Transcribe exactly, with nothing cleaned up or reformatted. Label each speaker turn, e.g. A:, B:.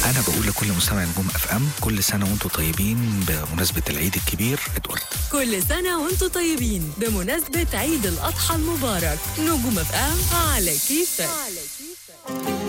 A: أنا بقول لكل مستمع نجوم اف ام كل سنة وانتم طيبين بمناسبة العيد الكبير ادوارد.
B: كل سنة وانتم طيبين بمناسبة عيد الأضحى المبارك. نجوم اف ام على كيفك.